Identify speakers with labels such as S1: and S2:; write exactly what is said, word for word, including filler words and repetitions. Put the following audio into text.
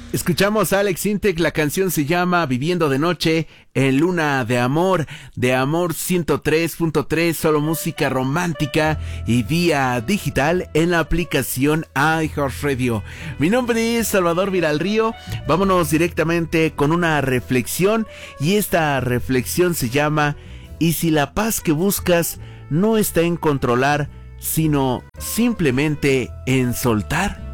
S1: Escuchamos a Alex Intec, la canción se llama Viviendo de Noche en Luna de Amor, de Amor ciento tres punto tres, solo música romántica y vía digital en la aplicación iHeartRadio. Mi nombre es Salvador Viralrío, vámonos directamente con una reflexión y esta reflexión se llama ¿y si la paz que buscas no está en controlar, sino simplemente en soltar?